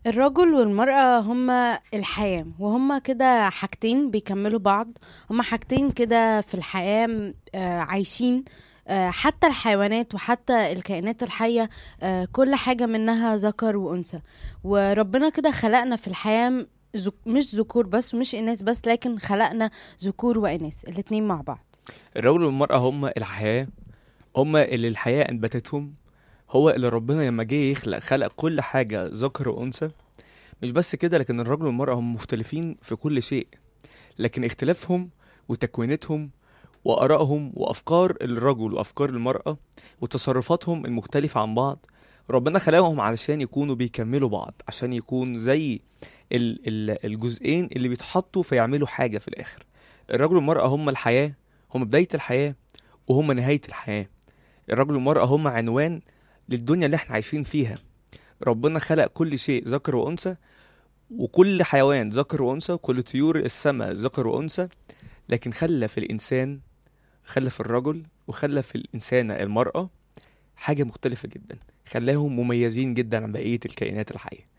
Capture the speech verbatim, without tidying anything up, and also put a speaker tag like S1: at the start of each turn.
S1: الرجل والمرأة هما الحياة، وهما كده حاجتين بيكملوا بعض. هما حاجتين كده في الحياة م- آه، عايشين. آه، حتى الحيوانات وحتى الكائنات الحية، آه، كل حاجة منها ذكر وأنثى. وربنا كده خلقنا في الحياة م- ذك- مش ذكور بس ومش إناث بس، لكن خلقنا ذكور وإناث الاتنين مع بعض.
S2: الرجل والمرأة هما الحياة، هما اللي الحياة أنبتتهم. هو اللي ربنا لما جه يخلق خلق كل حاجة ذكر وأنثى. مش بس كده، لكن الرجل والمرأة هم مختلفين في كل شيء، لكن اختلافهم وتكوينتهم وآرائهم وأفكار الرجل وأفكار المرأة وتصرفاتهم المختلفة عن بعض، ربنا خلقهم علشان يكونوا بيكملوا بعض، عشان يكون زي ال ال الجزئين اللي بيتحطوا فيعملوا حاجة في الآخر. الرجل والمرأة هم الحياة، هم بداية الحياة وهم نهاية الحياة. الرجل والمرأة هم عنوان للدنيا اللي احنا عايشين فيها. ربنا خلق كل شيء ذكر وأنثى، وكل حيوان ذكر وأنثى، وكل طيور السماء ذكر وأنثى، لكن خلى في الإنسان، خلى في الرجل وخلى في الإنسانة المرأة حاجة مختلفة جدا، خلاهم مميزين جدا عن بقية الكائنات الحية.